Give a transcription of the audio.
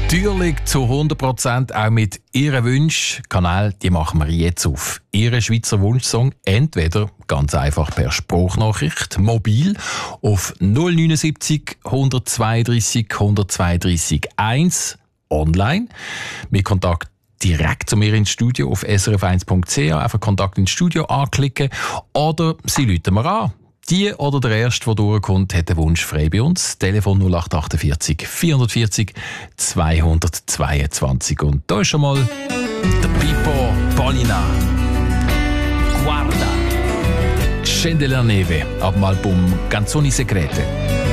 Natürlich zu 100% auch mit Ihren Wünschen. Kanal, die machen wir jetzt auf. Ihren Schweizer Wunschsong entweder ganz einfach per Sprachnachricht, mobil, auf 079 132 132 1, online, mit Kontakt direkt zu mir ins Studio auf srf1.ch, einfach Kontakt ins Studio anklicken oder Sie rufen mir an. Die oder der Erste, der durchkommt, hat den Wunsch frei bei uns. Telefon 0848 440 222. Und da ist schon mal der Pippo Polina. Guarda. Scende la neve, ab dem Album Canzoni Secrete.